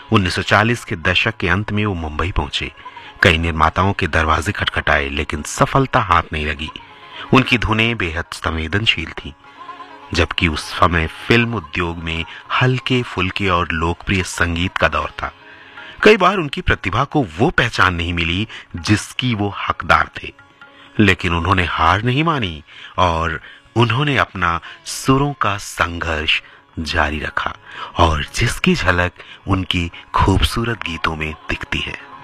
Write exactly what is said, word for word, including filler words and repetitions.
उन्नीस सौ चालीस के दशक के अंत में वो मुंबई पहुंचे। कई निर्माताओं के दरवाजे खटखटाए, लेकिन सफलता हाथ नहीं लगी। उनकी धुनें बेहद संवेदनशील थीं, जबकि उस समय फिल्म उद्योग में हल्के फुल्के और लोकप्रिय संगीत का दौर था। कई बार उनकी प्रतिभा को वो पहचान नहीं मिली जिसकी वो हकदार थे, लेकिन उन्होंने हार नहीं मानी और उन्होंने अपना सुरों का संघर्ष जारी रखा, और जिसकी झलक उनकी खूबसूरत गीतों में दिखती है।